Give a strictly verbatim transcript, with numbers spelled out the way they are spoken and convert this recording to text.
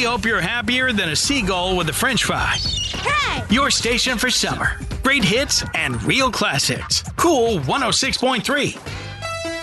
hope you're happier than a seagull with a french fry. Hey! Your station for summer. Great hits and real classics. Cool one oh six point three.